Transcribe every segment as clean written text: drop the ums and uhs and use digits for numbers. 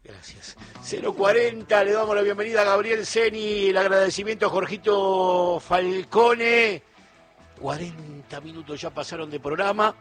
Gracias. 040, le damos la bienvenida a Gabriel Ceni, el agradecimiento a Jorgito Falcone. 40 minutos ya pasaron de programa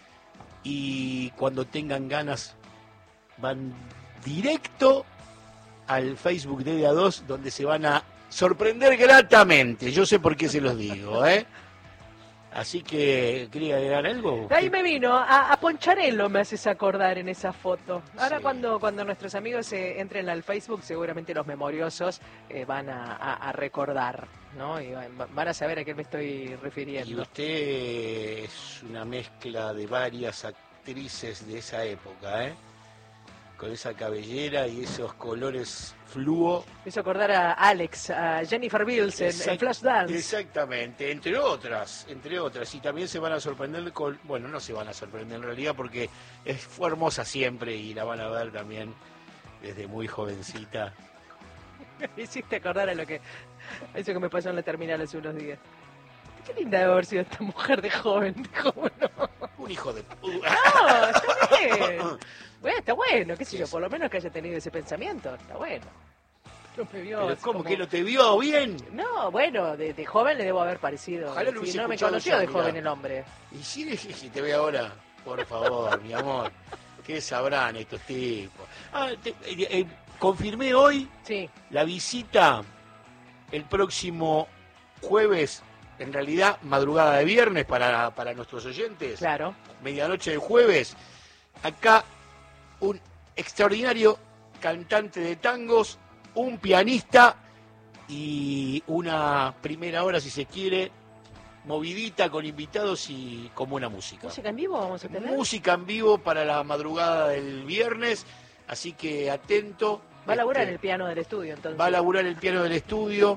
y cuando tengan ganas van directo al Facebook de DA2 donde se van a sorprender gratamente. Yo sé por qué se los digo, ¿eh? Así que, ¿quería agregar algo? Ahí me vino, a Poncharello me haces acordar en esa foto. Ahora Sí. cuando nuestros amigos entren al Facebook, seguramente los memoriosos van a recordar, ¿no? Y van a saber a qué me estoy refiriendo. Y usted es una mezcla de varias actrices de esa época, ¿eh? Con esa cabellera y esos colores fluo. Me hizo acordar a Alex, a Jennifer Bills en Flashdance. Exactamente, entre otras. Y también se van a sorprender con... Bueno, no se van a sorprender en realidad porque fue hermosa siempre y la van a ver también desde muy jovencita. Me hiciste acordar a eso que me pasó en la terminal hace unos días. Qué linda debe haber sido esta mujer de joven, ¿no? Un hijo de... No, está bien. Bueno, está bueno, qué sé yo, Sí. por lo menos que haya tenido ese pensamiento, está bueno. No me vio Pero así ¿cómo como- que no te vio bien? No, bueno, de joven le debo haber parecido. Ojalá lo Si hubiese no me escuchado conoció yo, de mirá. joven el hombre. Y si te ve ahora, por favor, mi amor, ¿qué sabrán estos tipos? Confirmé hoy Sí, la visita el próximo jueves, en realidad madrugada de viernes para nuestros oyentes, claro. medianoche de jueves, acá un extraordinario cantante de tangos, un pianista y una primera hora, si se quiere, movidita con invitados y con buena música. ¿Música en vivo vamos a tener? Música en vivo para la madrugada del viernes, así que atento. Va a laburar el piano del estudio, entonces. Va a laburar el piano del estudio.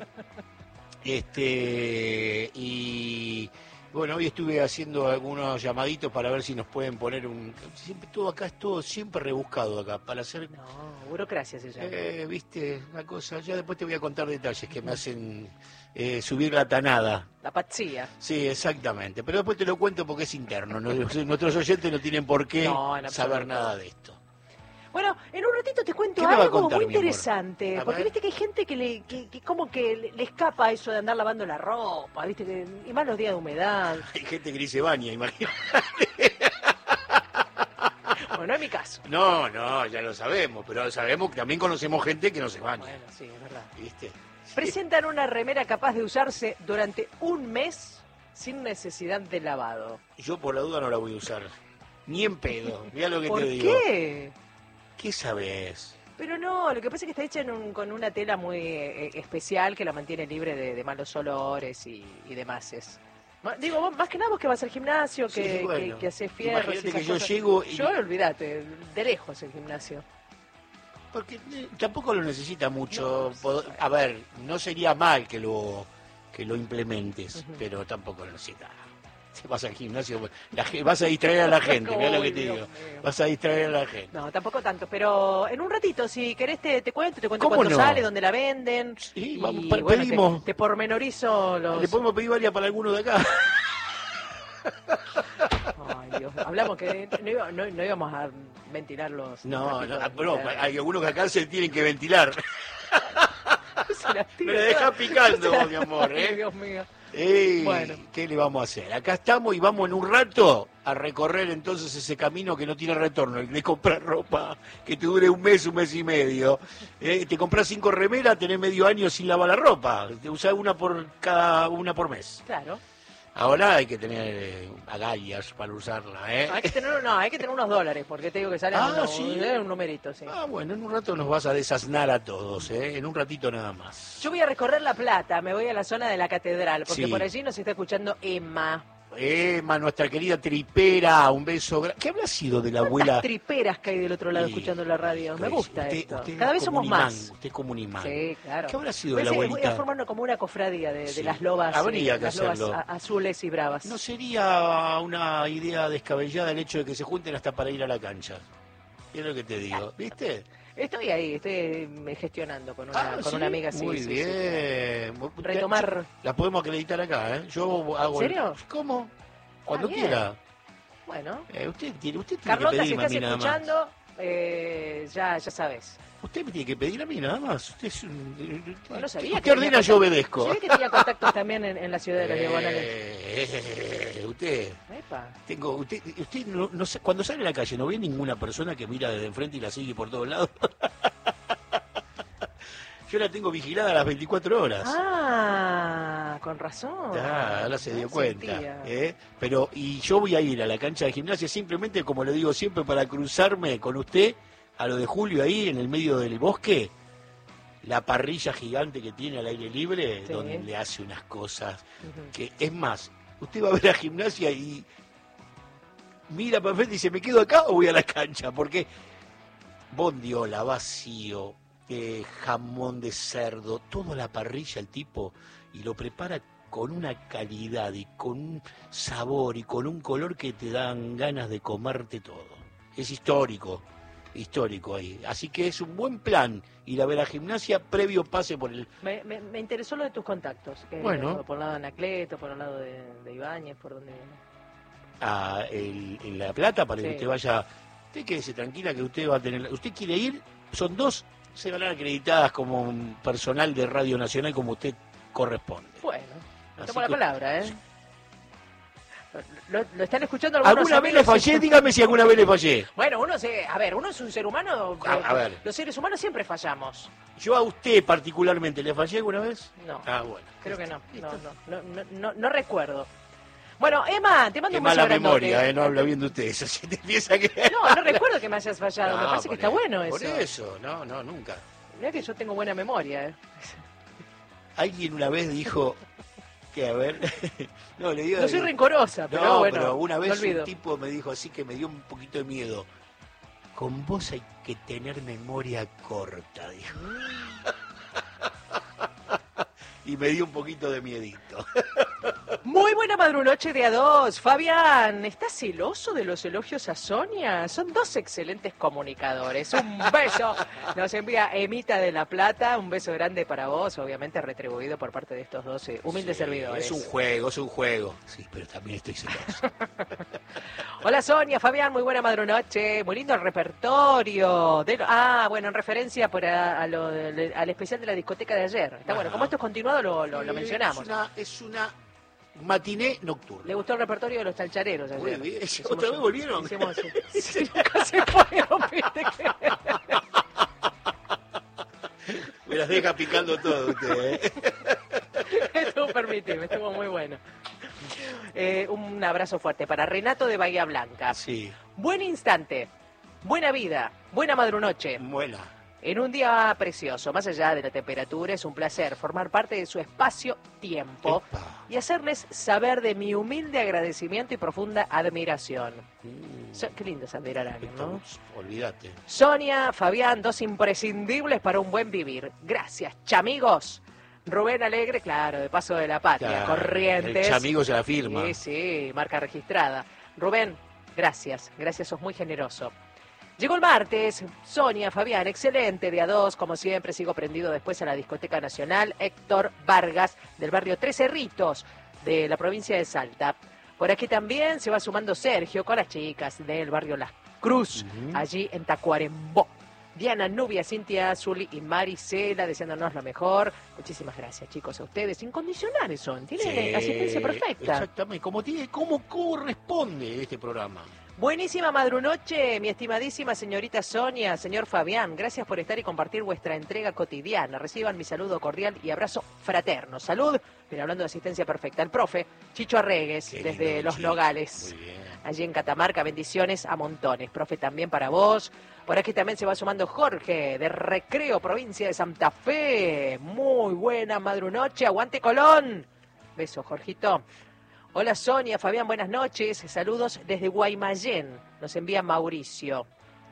Y bueno, hoy estuve haciendo algunos llamaditos para ver si nos pueden poner siempre todo acá es todo siempre rebuscado acá para hacer No, burocracia se llama. viste la cosa. Ya después te voy a contar detalles que me hacen subir la tanada. La patzía. Sí, exactamente. Pero después te lo cuento porque es interno. Nuestros oyentes no tienen por qué No, en saber absoluto. nada de esto. Bueno, en un ratito te cuento ¿Qué me va a algo contar, muy mi amor? interesante. A Porque ver. viste que hay gente que como que le escapa eso de andar lavando la ropa, viste y más los días de humedad. Hay gente que dice baña, imagínate. Bueno, no es mi caso. No, ya lo sabemos, pero sabemos que también conocemos gente que no se baña, Bueno, sí, es verdad. ¿viste? Presentan una remera capaz de usarse durante un mes sin necesidad de lavado. Yo por la duda no la voy a usar. Ni en pedo, mirá lo que ¿Por te digo. qué? ¿Qué sabes? Pero no, lo que pasa es que está hecha con una tela muy especial que la mantiene libre de malos olores y demás. Digo, vos, más que nada vos que vas al gimnasio, que, Sí, bueno. que haces fierros. Imagínate y esas que yo cosas. llego y... Yo, olvídate, de lejos el gimnasio. Porque tampoco lo necesita mucho. No, A ver, no sería mal que lo implementes, Ujú. pero tampoco lo necesita. Si vas al gimnasio, vas a distraer a la gente, mirá lo que Uy, te Dios digo. mío. Vas a distraer a la gente. No, tampoco tanto, pero en un ratito, si querés te cuento ¿Cómo cuánto no? sale, dónde la venden. Sí, y, vamos, bueno, pedimos. te pormenorizo los... Le podemos pedir varias para alguno de acá. Ay, Dios, hablamos que no íbamos a ventilar los... No, los pero trapitos. hay algunos que acá se tienen que ventilar. Se las tira Me la dejás todas. picando, Se las- mi amor, Ay, ¿eh? Dios mío. Bueno. ¿Qué le vamos a hacer? Acá estamos y vamos en un rato a recorrer entonces ese camino que no tiene retorno, el de comprar ropa que te dure un mes y medio. Te compras 5 remeras, tenés medio año sin lavar la ropa. Te usás una por mes. Claro. Ahora hay que tener agallas para usarla, ¿eh? Hay que tener unos dólares, porque te digo que salen ¿sí? un numerito, sí. Ah, bueno, en un rato nos vas a desasnar a todos, ¿eh? En un ratito nada más. Yo voy a recorrer La Plata, me voy a la zona de la catedral, porque Sí. por allí nos está escuchando Emma. Emma, nuestra querida tripera, un beso. ¿Qué habrá sido de la abuela? Triperas que hay del otro lado Sí, escuchando la radio. Me gusta usted- esto. usted Cada es vez como somos un imán, más. Usted es como un imán. Sí, claro. ¿Qué habrá sido de la Voy abuelita? a formar como una cofradía de Sí. las lobas, Habría que las lobas hacerlo. azules y bravas. ¿No sería una idea descabellada el hecho de que se junten hasta para ir a la cancha? Es lo que te digo, ¿viste? Estoy ahí, estoy gestionando con una amiga. Sí, Muy sí, sí. bien. Retomar. La podemos acreditar acá, ¿eh? Yo hago ¿En serio? ¿Cómo? Cuando bien. quiera. Bueno, Usted tiene que Carlota, si pedirme a estás mí nada más. escuchando, ya sabes. Usted me tiene que pedir a mí nada más. Usted es un... No sabía usted ordena, yo obedezco. Sabía que tenía contactos también en la ciudad de los diagonales. Usted... Epa. Usted no sé, cuando sale a la calle, ¿no ve ninguna persona que mira desde enfrente y la sigue por todos lados? Yo la tengo vigilada a las 24 horas. Ah, con razón. Ahora se dio cuenta. Sentía. Pero, y yo voy a ir a la cancha de gimnasia simplemente, como le digo siempre, para cruzarme con usted a lo de Julio ahí en el medio del bosque, la parrilla gigante que tiene al aire libre, Sí. donde le hace unas cosas que, es más, usted va a ver a gimnasia y mira para frente y dice, ¿me quedo acá o voy a la cancha? Porque bondiola, vacío, jamón de cerdo, toda la parrilla el tipo, y lo prepara con una calidad y con un sabor y con un color que te dan ganas de comerte todo. Es histórico ahí. Así que es un buen plan ir a ver a gimnasia previo pase por el... Me interesó lo de tus contactos. Bueno. Por el lado de Anacleto, por el lado de Ibáñez, por donde... en La Plata para que Sí. usted vaya. Usted quédese tranquila que usted va a tener... Usted quiere ir, son 2, se van a dar acreditadas como un personal de Radio Nacional como usted corresponde. Bueno, Así tomo la que- palabra, ¿eh? ¿Lo están escuchando algunos ¿Alguna vez le amigos? fallé? Dígame si alguna vez le fallé. Bueno, uno es un ser humano. A ver. Los seres humanos siempre fallamos. Yo a usted particularmente, ¿le fallé alguna vez? No, Bueno. creo que no. Listo. No recuerdo. Bueno, Emma, te mando Qué un beso mala grandote. memoria, no habla bien de usted. Eso sí te piensa que... No recuerdo que me hayas fallado. Me No, parece que por está eso, bueno eso. Por eso, no, nunca. Mirá que yo tengo buena memoria, ¿eh? Alguien una vez dijo que, a ver... no, le digo... No soy rencorosa, pero No, bueno, pero una no vez olvido. un tipo me dijo así que me dio un poquito de miedo. Con vos hay que tener memoria corta, dijo. Y me dio un poquito de miedito. Muy buena madrunoche de a dos. Fabián, ¿estás celoso de los elogios a Sonia? Son 2 excelentes comunicadores. Un beso. Nos envía Emita de La Plata. Un beso grande para vos, obviamente retribuido por parte de estos 2 humildes Sí, servidores. es un juego. Sí, pero también estoy celoso. Hola Sonia, Fabián, muy buena madrunoche. Muy lindo el repertorio. Bueno, en referencia al especial de la discoteca de ayer. Está bueno, Ajá. como esto es continuado, lo mencionamos. Es una matiné nocturna. Le gustó el repertorio de los talchareros ayer. Muy bien. Hicimos ¿Otra vez volvieron? Hicimos, sí, nunca se fueron, viste que... Me las deja picando todo usted, ¿eh? Estuvo permitido, estuvo muy bueno. Un abrazo fuerte para Renato de Bahía Blanca. Sí, Buen instante, buena vida, buena madrunoche. buena. En un día precioso, más allá de la temperatura, es un placer formar parte de su espacio-tiempo Epa. y hacerles saber de mi humilde agradecimiento y profunda admiración. Qué lindo es admirar a alguien, ¿no? Olvídate. Sonia, Fabián, 2 imprescindibles para un buen vivir. Gracias, chamigos. Rubén Alegre, claro, de Paso de la Patria, Claro, Corrientes. el chamigo se la firma. Sí, marca registrada. Rubén, gracias, sos muy generoso. Llegó el martes, Sonia, Fabián, excelente, de a 2, como siempre, sigo prendido después a la Discoteca Nacional, Héctor Vargas, del barrio Tres Cerritos, de la provincia de Salta. Por aquí también se va sumando Sergio con las chicas del barrio Las Cruz, allí en Tacuarembó. Diana, Nubia, Cintia, Azuli y Maricela, deseándonos lo mejor. Muchísimas gracias, chicos, a ustedes. Incondicionales son, tienen Sí, asistencia perfecta. Exactamente, como corresponde este programa. Buenísima madrunoche, mi estimadísima señorita Sonia, señor Fabián. Gracias por estar y compartir vuestra entrega cotidiana. Reciban mi saludo cordial y abrazo fraterno. Salud, pero hablando de asistencia perfecta, el profe Chicho Arregues, Qué desde lindo, Los Chicho. Nogales, Muy bien. allí en Catamarca. Bendiciones a montones. Profe, también para vos. Por aquí también se va sumando Jorge, de Recreo, provincia de Santa Fe. Muy buena madrunoche. Aguante Colón. Beso, Jorgito. Hola Sonia, Fabián, buenas noches. Saludos desde Guaymallén. Nos envía Mauricio.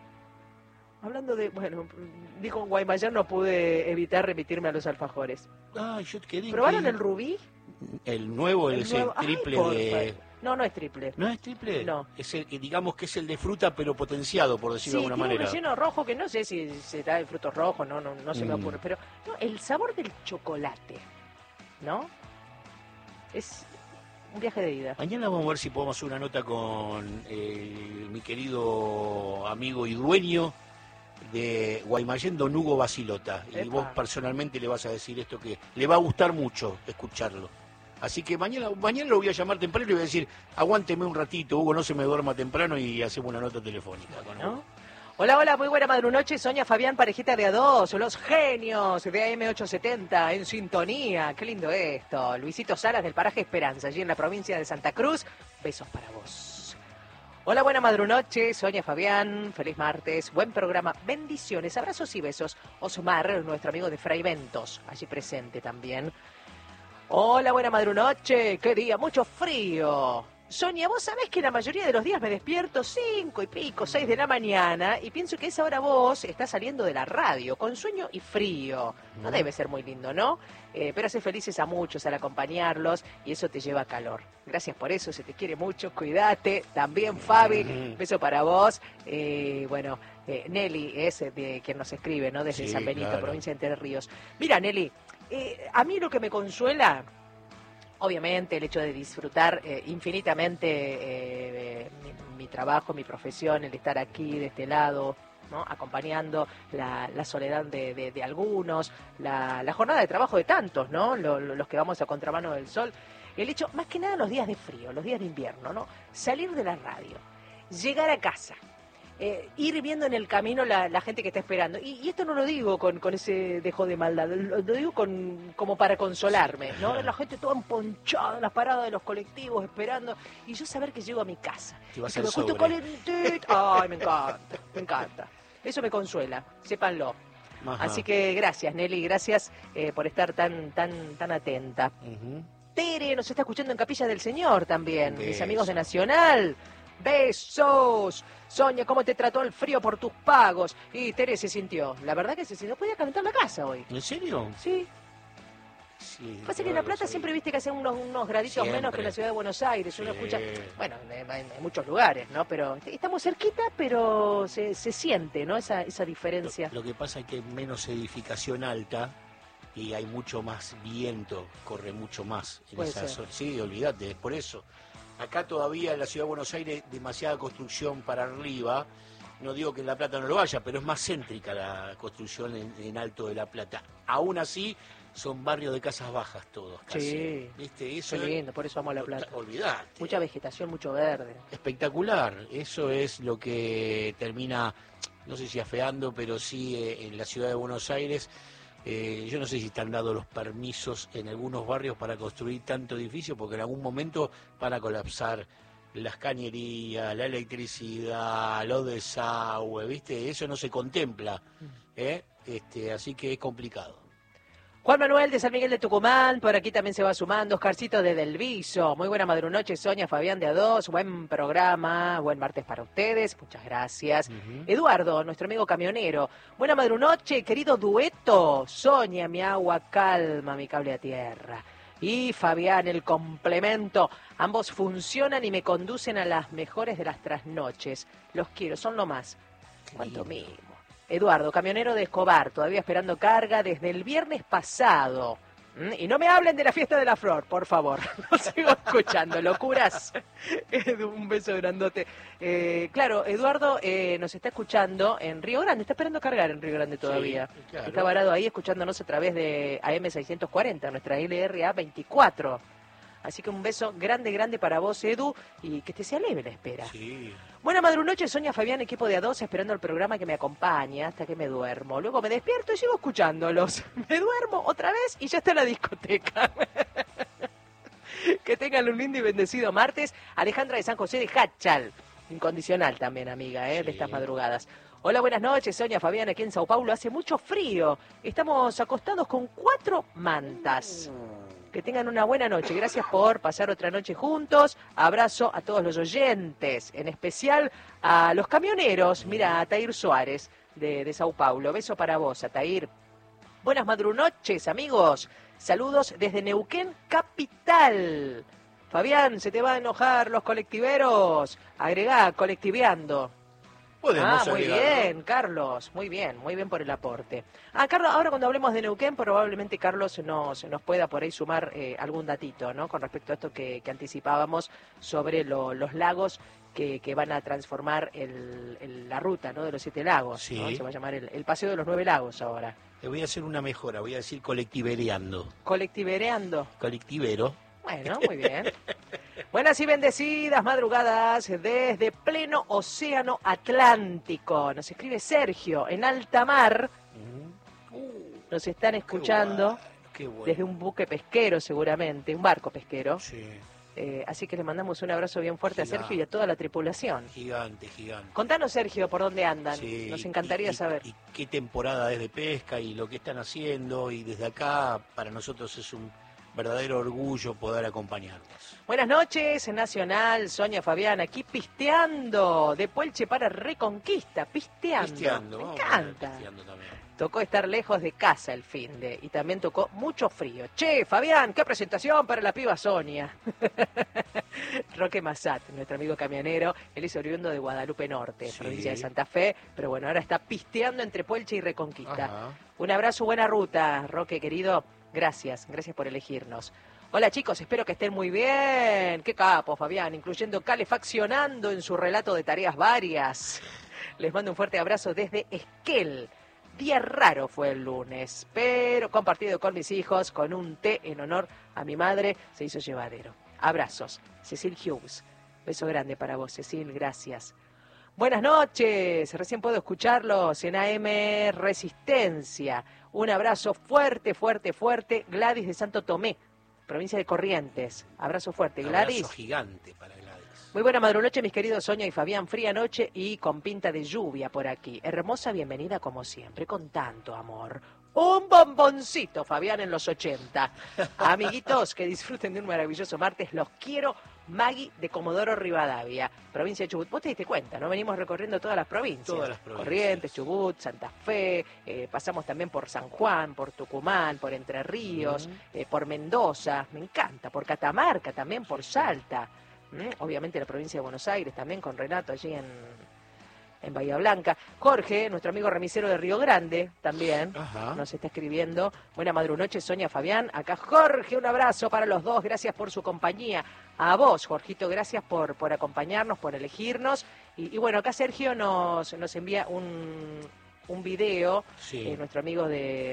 Hablando de, dijo en Guaymallén, no pude evitar remitirme a los alfajores. Yo quedé ¿Probaron el increíble. rubí? El nuevo, El es nuevo. el triple Ay, por de... favor. No es triple. ¿No es triple? No. Es el que digamos que es el de fruta, pero potenciado, por decirlo Sí, de alguna tiene un manera. relleno rojo que no sé si se da de frutos rojos, no se me ocurre. Pero no, el sabor del chocolate, ¿no? Es un viaje de ida. Mañana vamos a ver si podemos hacer una nota con mi querido amigo y dueño de Guaymallén, don Hugo Basilota. Y Epa. vos personalmente le vas a decir esto que le va a gustar mucho escucharlo. Así que mañana lo voy a llamar temprano y le voy a decir, aguánteme un ratito, Hugo, no se me duerma temprano y hacemos una nota telefónica con Hugo. ¿No? Hola, muy buena madrunoche, Sonia, Fabián, parejita de A2, los genios de AM870 en sintonía, qué lindo esto. Luisito Salas del paraje Esperanza, allí en la provincia de Santa Cruz, besos para vos. Hola, buena madrunoche, Sonia, Fabián, feliz martes, buen programa, bendiciones, abrazos y besos. Osmar, nuestro amigo de Fray Ventos, allí presente también. Hola, buena madrunoche, qué día, mucho frío. Sonia, vos sabés que la mayoría de los días me despierto 5 y pico, 6 de la mañana y pienso que a esa hora vos estás saliendo de la radio con sueño y frío. No debe ser muy lindo, ¿no? Pero hace felices a muchos al acompañarlos y eso te lleva calor. Gracias por eso, se te quiere mucho, cuídate. También Fabi, beso para vos. Nelly es de quien nos escribe, ¿no? Desde Sí, San Benito, claro. provincia de Entre Ríos. Mira, Nelly, a mí lo que me consuela... Obviamente el hecho de disfrutar infinitamente mi trabajo, mi profesión, el estar aquí de este lado, ¿no? Acompañando la soledad de algunos, la jornada de trabajo de tantos, ¿no? Los que vamos a contramano del sol. El hecho, más que nada los días de frío, los días de invierno, ¿no? Salir de la radio, llegar a casa. Ir viendo en el camino la gente que está esperando. Y esto no lo digo con ese dejo de maldad, lo digo como para consolarme, ¿no? La gente toda emponchada en las paradas de los colectivos esperando, y yo saber que llego a mi casa. Te vas Y que al me acuesto sobre. calentita. Ay, me encanta. Eso me consuela, sépanlo. Ajá. Así que gracias, Nelly, gracias por estar tan atenta. Ujú. Tere nos está escuchando en Capilla del Señor también, mis Beso. amigos de Nacional. Besos. Sonia, ¿cómo te trató el frío por tus pagos? Y Tere se sintió. La verdad que se sintió. Podía calentar la casa hoy. ¿En serio? Sí. Sí. Pasa que en La Plata siempre viste que hacen unos graditos Siempre. menos que en la ciudad de Buenos Aires. Uno Sí. escucha, bueno, en muchos lugares, ¿no? Pero estamos cerquita, pero se siente, ¿no? Esa diferencia. Lo que pasa es que hay menos edificación alta y hay mucho más viento, corre mucho más en Puede esa ser. zona. Sí, olvídate, es por eso. Acá todavía en la ciudad de Buenos Aires demasiada construcción para arriba. No digo que en La Plata no lo haya, pero es más céntrica la construcción en Alto de La Plata. Aún así, son barrios de casas bajas todos, casi. Sí. ¿Viste? Eso Qué lindo, por eso amo La Plata. Olvídate. Mucha vegetación, mucho verde. Espectacular. Eso es lo que termina, no sé si afeando, pero sí en la ciudad de Buenos Aires. Yo no sé si están dados los permisos en algunos barrios para construir tanto edificio, porque en algún momento van a colapsar las cañerías, la electricidad, los desagües, ¿viste? Eso no se contempla, ¿eh? Así que es complicado. Juan Manuel de San Miguel de Tucumán, por aquí también se va sumando. Oscarcito de Delviso, muy buena madrunoche. Sonia, Fabián de A2, buen programa, buen martes para ustedes, muchas gracias. Eduardo, nuestro amigo camionero, buena madrunoche, querido dueto. Sonia, mi agua calma, mi cable a tierra. Y Fabián, el complemento, ambos funcionan y me conducen a las mejores de las trasnoches. Los quiero, son lo más. Cuánto lindo. mimo. Eduardo, camionero de Escobar, todavía esperando carga desde el viernes pasado. Y no me hablen de la fiesta de la flor, por favor. No sigo escuchando, locuras. Un beso grandote. Claro, Eduardo nos está escuchando en Río Grande, está esperando cargar en Río Grande todavía. Sí, claro. Está varado ahí escuchándonos a través de AM640, nuestra LRA 24. Así que un beso grande para vos, Edu, y que te sea leve la espera. Sí. Buena madrunoche, Sonia, Fabián, equipo de A2, esperando el programa que me acompaña hasta que me duermo. Luego me despierto y sigo escuchándolos. Me duermo otra vez y ya está en la discoteca. Que tengan un lindo y bendecido martes. Alejandra de San José de Hachal. Incondicional también, amiga, de Sí. estas madrugadas. Hola, buenas noches, Sonia, Fabián, aquí en Sao Paulo. Hace mucho frío. Estamos acostados con 4 mantas. Que tengan una buena noche. Gracias por pasar otra noche juntos. Abrazo a todos los oyentes, en especial a los camioneros. Mira, a Tair Suárez de Sao Paulo. Beso para vos, Atair. Buenas madrunoches, amigos. Saludos desde Neuquén, capital. Fabián, se te va a enojar los colectiveros. Agregá, colectiveando. Podemos muy agregarlo. bien, Carlos, muy bien por el aporte. Carlos, ahora cuando hablemos de Neuquén, probablemente Carlos nos pueda por ahí sumar algún datito, ¿no? Con respecto a esto que anticipábamos sobre los lagos que van a transformar la ruta, ¿no? De los 7 lagos, Sí. ¿no? Se va a llamar el Paseo de los 9 Lagos ahora. Le voy a hacer una mejora, voy a decir colectivereando. Colectivereando. Colectivero. Bueno, muy bien. Buenas y bendecidas madrugadas desde pleno océano Atlántico. Nos escribe Sergio en alta mar. Nos están escuchando qué bueno. desde un buque pesquero seguramente, un barco pesquero. Sí, Así que le mandamos un abrazo bien fuerte Gigante. a Sergio y a toda la tripulación. gigante. Contanos, Sergio, por dónde andan. Sí, Nos encantaría saber. Y qué temporada es de pesca y lo que están haciendo. Y desde acá, para nosotros es un verdadero orgullo poder acompañarlos. Buenas noches, Nacional, Sonia Fabián, aquí pisteando, de Puelche para Reconquista, pisteando. Me vamos a encanta. poner pisteando también. Tocó estar lejos de casa el finde y también tocó mucho frío. Che, Fabián, qué presentación para la piba Sonia. Roque Massat, nuestro amigo camionero, él es oriundo de Guadalupe Norte, Sí. provincia de Santa Fe, pero bueno, ahora está pisteando entre Puelche y Reconquista. Ajá. Un abrazo, buena ruta, Roque querido. Gracias por elegirnos. Hola chicos, espero que estén muy bien. Qué capo, Fabián, incluyendo calefaccionando en su relato de tareas varias. Les mando un fuerte abrazo desde Esquel. Día raro fue el lunes, pero compartido con mis hijos, con un té en honor a mi madre, se hizo llevadero. Abrazos. Cecil Hughes. Beso grande para vos, Cecil, gracias. Buenas noches, recién puedo escucharlos en AM Resistencia. Un abrazo fuerte, Gladys de Santo Tomé, provincia de Corrientes. Abrazo fuerte, Gladys. Abrazo gigante para Gladys. Muy buena madrunoche, mis queridos Sonia y Fabián. Fría noche y con pinta de lluvia por aquí. Hermosa bienvenida como siempre, con tanto amor. Un bomboncito, Fabián, en los 80. Amiguitos, que disfruten de un maravilloso martes. Los quiero. Maggie de Comodoro Rivadavia, provincia de Chubut. Vos te diste cuenta, ¿no? Venimos recorriendo todas las provincias. Todas las provincias. Corrientes, Chubut, Santa Fe, pasamos también por San Juan, por Tucumán, por Entre Ríos, por Mendoza, me encanta, por Catamarca también, por Salta. Obviamente la provincia de Buenos Aires también, con Renato allí en Bahía Blanca. Jorge, nuestro amigo remisero de Río Grande, también Ajá. nos está escribiendo. Buena madrunoche, Sonia Fabián. Acá Jorge, un abrazo para los dos. Gracias por su compañía. A vos, Jorgito, gracias por acompañarnos, por elegirnos. Y bueno, acá Sergio nos envía un video, Sí. nuestro amigo desde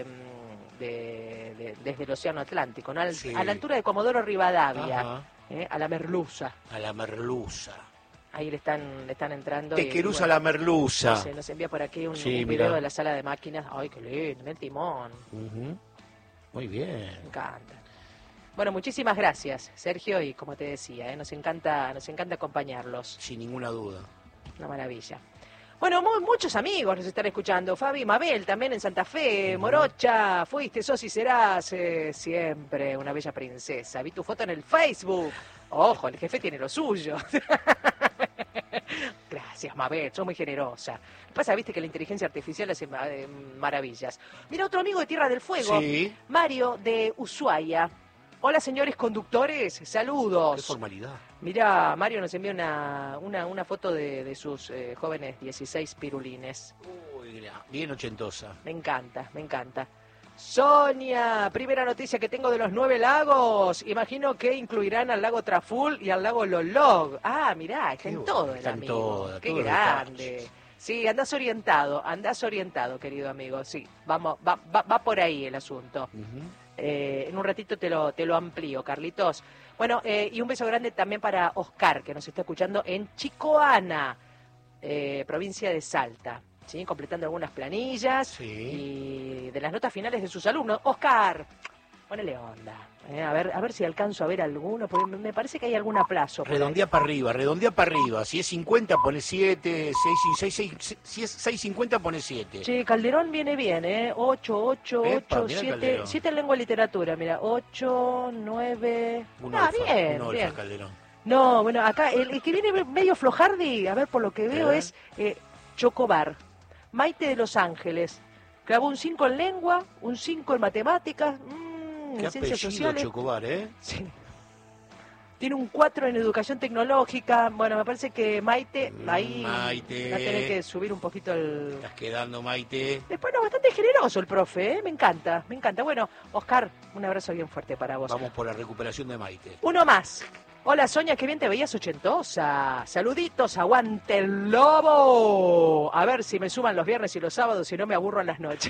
el Océano Atlántico, ¿no? Sí. A la altura de Comodoro Rivadavia, Ajá. a la Merluza. A la merluza. Ahí le están entrando. Te y querusa bueno, la merluza. nos envía por aquí un Sí, video mirá. de la sala de máquinas. Ay, qué lindo, el timón. Ujú. Muy bien. Me encanta. Bueno, muchísimas gracias, Sergio, y como te decía, nos encanta acompañarlos. Sin ninguna duda. Una maravilla. Bueno, muchos amigos nos están escuchando. Fabi Mabel también en Santa Fe. Morocha, fuiste, sos y serás siempre una bella princesa. Vi tu foto en el Facebook. Ojo, el jefe tiene lo suyo. Gracias, Mabel, sos muy generosa. Pasa, viste, que la inteligencia artificial hace maravillas. Mira, otro amigo de Tierra del Fuego, Sí. Mario de Ushuaia. Hola, señores conductores, Qué saludos. formalidad. Mira, Mario nos envía una foto de sus jóvenes 16 pirulines. Uy, bien ochentosa. Me encanta, me encanta. Sonia, primera noticia que tengo de los 9 lagos. Imagino que incluirán al lago Traful y al lago Lolog. Ah, mirá, está Qué en bueno, todo el está en amigo. todo, Qué todos los grande. detalles. Sí, andás orientado, querido amigo. Sí, va por ahí el asunto. Ujú. En un ratito te lo amplío, Carlitos. Bueno, y un beso grande también para Oscar, que nos está escuchando en Chicoana, provincia de Salta, ¿sí? Completando algunas planillas Sí. y de las notas finales de sus alumnos. Oscar, ponele onda. A ver si alcanzo a ver alguno, porque me parece que hay algún aplazo. por ahí. Redondea para arriba. Si es 50, pone 7. Si es 6.50, pone 7. Che, Calderón viene bien, 8, Epa, mirá 7, Calderón. 7 en lengua y literatura, mira, 8, 9... bien, un bien. Olfa, Calderón. No, bueno, acá el que viene medio flojardi, a ver, por lo que veo, es Chocobar. Maite de Los Ángeles. Clavó un 5 en lengua, un 5 en matemáticas, Qué en ciencias apellido sociales. Chocobar, ¿eh? Sí. tiene un 4 en educación tecnológica. Bueno, me parece que Maite, ahí Maite, va a tener que subir un poquito el... estás quedando, Maite. Después, no, bastante generoso el profe, ¿eh? Me encanta, me encanta. Bueno, Oscar, un abrazo bien fuerte para vos. Vamos por la recuperación de Maite. Uno más. Hola, Sonia, qué bien te veías ochentosa. Saluditos, aguante el lobo. A ver si me suman los viernes y los sábados, si no me aburro en las noches.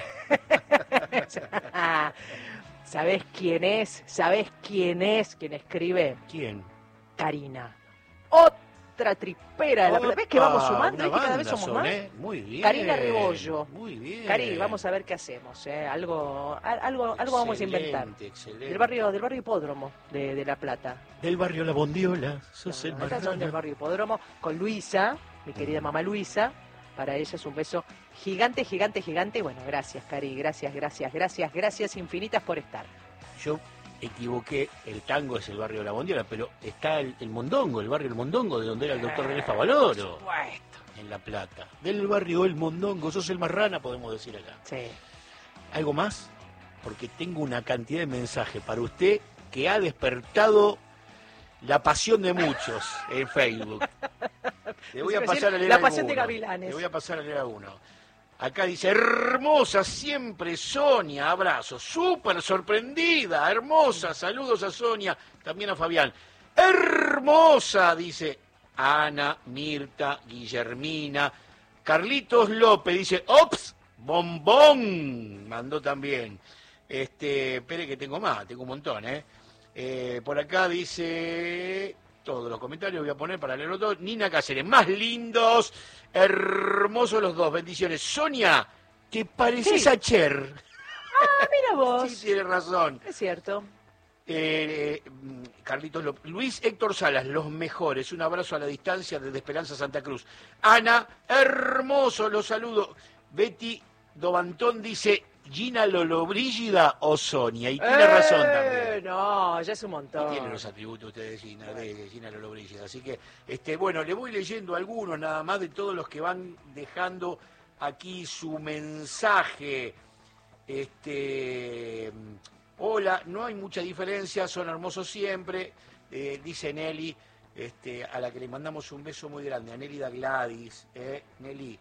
¿Sabés quién es? ¿Sabés quién es quien escribe? ¿Quién? Karina. Otra tripera de la Plata. ¿Ves que vamos sumando? ¿Ves que cada vez somos son, más? Muy bien. Karina Rebollo. Muy bien. Cari, vamos a ver qué hacemos. Algo vamos a inventar. Excelente. Del barrio Hipódromo de La Plata. Del barrio La Bondiola. Sos el Estas son del marrano. barrio Hipódromo con Luisa, mi querida mamá Luisa. Para ella es un beso gigante, gigante, gigante. Y bueno, gracias, Cari. Gracias infinitas por estar. Yo equivoqué, el tango es el barrio de La Bondiola, pero está el Mondongo, el barrio El Mondongo, de donde era el doctor René Favaloro. Por supuesto. En La Plata. Del barrio El Mondongo, sos el marrana, podemos decir acá. Sí. ¿Algo más? Porque tengo una cantidad de mensajes para usted que ha despertado la pasión de muchos en Facebook. Le voy a pasar a leer la pasión de alguno. Gavilanes. Le voy a pasar a leer alguno. Acá dice, hermosa siempre Sonia, abrazo, súper sorprendida, hermosa, saludos a Sonia, también a Fabián. Hermosa, dice Ana, Mirta, Guillermina, Carlitos López, dice, ops, bombón, mandó también. Espere que tengo más, tengo un montón, por acá dice, todos los comentarios voy a poner para leerlo todo. Nina Cáceres, más lindos, hermosos los dos, bendiciones. Sonia, ¿te pareces Sí. a Cher? Ah, mira vos. Sí, tiene razón. Es cierto. Carlitos López. Luis Héctor Salas, los mejores. Un abrazo a la distancia desde Esperanza Santa Cruz. Ana, hermoso, los saludo. Betty Dobantón dice, Gina Lollobrigida o Sonia. Y tiene razón también. No, ya es un montón. Y tiene los atributos usted de Gina Lollobrigida. Así que, bueno, le voy leyendo algunos nada más de todos los que van dejando aquí su mensaje. Hola, no hay mucha diferencia, son hermosos siempre, dice Nelly, a la que le mandamos un beso muy grande, a Nelly da Gladys. Nelly,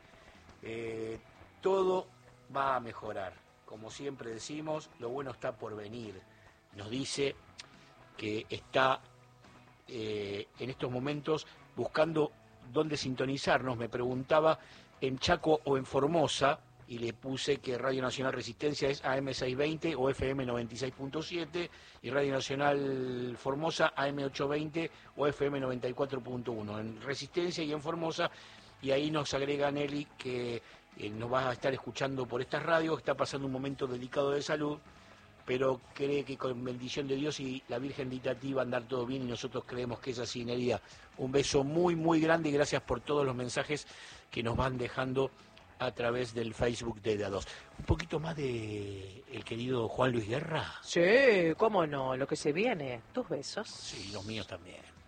todo va a mejorar, como siempre decimos, lo bueno está por venir. Nos dice que está en estos momentos buscando dónde sintonizarnos, me preguntaba en Chaco o en Formosa, y le puse que Radio Nacional Resistencia es AM620 o FM 96.7 y Radio Nacional Formosa AM820 o FM 94.1 en Resistencia y en Formosa, y ahí nos agrega Nelly que nos va a estar escuchando por estas radios, está pasando un momento delicado de salud, pero cree que con bendición de Dios y la Virgen de Itatí va a andar todo bien y nosotros creemos que es así, Nelia. Un beso muy, muy grande y gracias por todos los mensajes que nos van dejando a través del Facebook de A2. Un poquito más de el querido Juan Luis Guerra. Sí, cómo no, lo que se viene. Tus besos. Sí, los míos también.